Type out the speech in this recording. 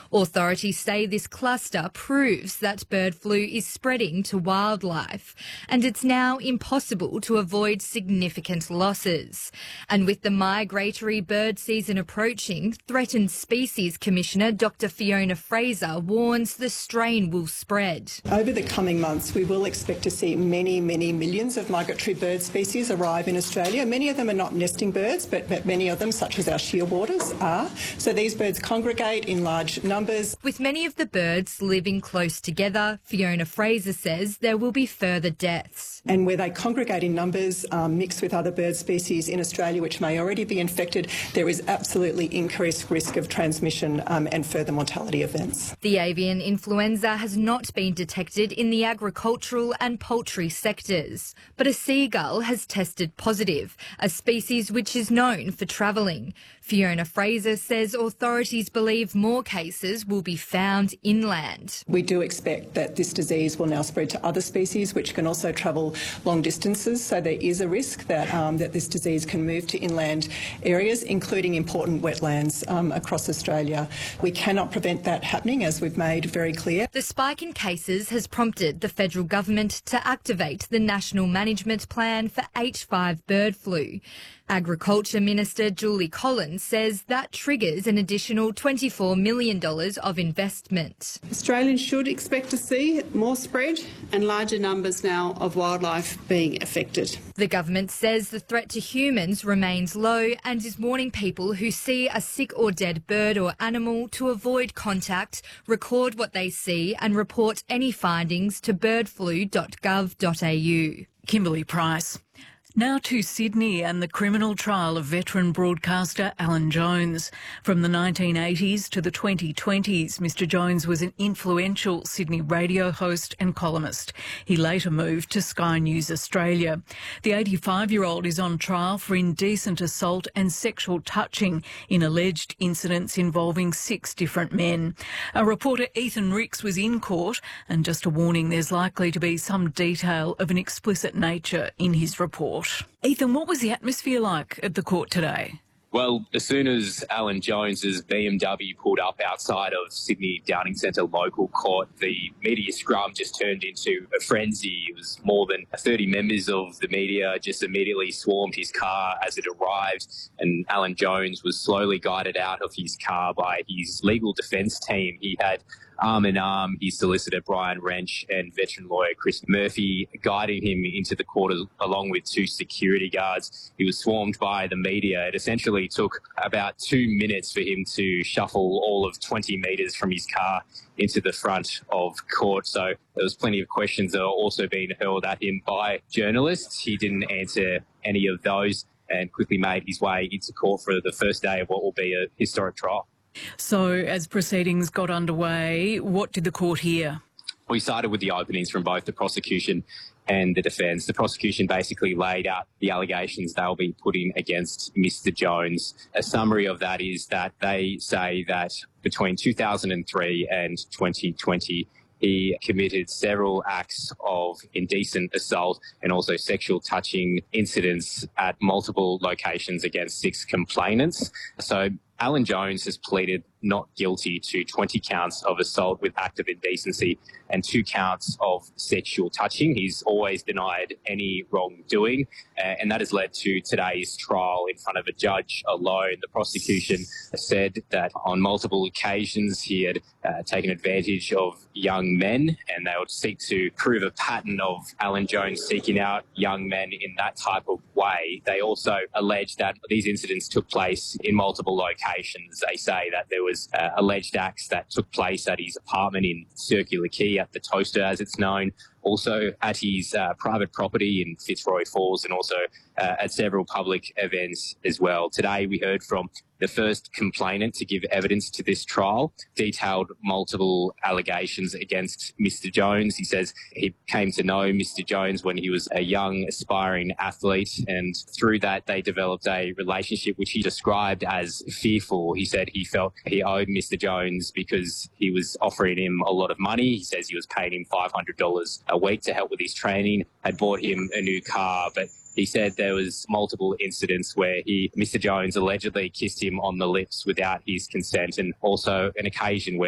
Authorities say this cluster proves that bird flu is spreading to wildlife, and it's now impossible to avoid significant losses. And with the migratory bird season approaching, Threatened Species Commissioner Dr. Fiona Fraser warns the strain will spread. Over the coming months, we will expect to see many millions of migratory bird species arrive in Australia. Many of them are not nesting birds, but many of them, such as our shearwaters, are. So these birds congregate in large numbers. With many of the birds living close together, Fiona Fraser says there will be further deaths. And where they congregate in numbers, mixed with other bird species in Australia which may already be infected, there is absolutely increased risk of transmission and further mortality events. The avian influenza has not been detected in the agricultural and poultry sectors, but a seagull has tested positive, a species which is known for travelling. Fiona Fraser says authorities believe more cases will be found inland. We do expect that this disease will now spread to other species which can also travel long distances, so there is a risk that that this disease can move to inland areas, including important wetlands across Australia. We cannot prevent that happening, as we've made very clear. The spike in cases has prompted the federal government to activate the National Management Plan for H5 bird flu. Agriculture Minister Julie Collins says that triggers an additional $24 million of investment. Australians should expect to see more spread and larger numbers now of wildlife being affected. The government says the threat to humans remains low and is warning people who see a sick or dead bird or animal to avoid contact, record what they see and report any findings to birdflu.gov.au. Kimberly Price. Now to Sydney and the criminal trial of veteran broadcaster Alan Jones. From the 1980s to the 2020s, Mr Jones was an influential Sydney radio host and columnist. He later moved to Sky News Australia. The 85-year-old is on trial for indecent assault and sexual touching in alleged incidents involving 6 different men. Our reporter Ethan Ricks was in court, and just a warning, there's likely to be some detail of an explicit nature in his report. Ethan, what was the atmosphere like at the court today? Well, as soon as Alan Jones's BMW pulled up outside of Sydney Downing Centre local court, the media scrum just turned into a frenzy. It was more than 30 members of the media just immediately swarmed his car as it arrived, and Alan Jones was slowly guided out of his car by his legal defence team. He had arm in arm his solicitor Brian Wrench and veteran lawyer Chris Murphy guiding him into the court along with 2 security guards. He was swarmed by the media. It essentially took about 2 minutes for him to shuffle all of 20 metres from his car into the front of court. So there was plenty of questions that are also being hurled at him by journalists. He didn't answer any of those and quickly made his way into court for the first day of what will be a historic trial. So as proceedings got underway, what did the court hear? We started with the openings from both the prosecution and the defence. The prosecution basically laid out the allegations they'll be putting against Mr Jones. A summary of that is that they say that between 2003 and 2020, he committed several acts of indecent assault and also sexual touching incidents at multiple locations against 6 complainants. So Alan Jones has pleaded not guilty to 20 counts of assault with act of indecency and 2 counts of sexual touching. He's always denied any wrongdoing, and that has led to today's trial in front of a judge alone. The prosecution said that on multiple occasions he had taken advantage of young men, and they would seek to prove a pattern of Alan Jones seeking out young men in that type of way. They also allege that these incidents took place in multiple locations. They say that there was alleged acts that took place at his apartment in Circular Quay, at the Toaster as it's known, also at his private property in Fitzroy Falls, and also at several public events as well. Today we heard from the first complainant to give evidence to this trial, detailed multiple allegations against Mr Jones. He says he came to know Mr Jones when he was a young aspiring athlete, and through that they developed a relationship which he described as fearful. He said he felt he owed Mr Jones because he was offering him a lot of money. He says he was paying him $500 a week to help with his training, had bought him a new car, but he said there was multiple incidents where Mr Jones allegedly kissed him on the lips without his consent, and also an occasion where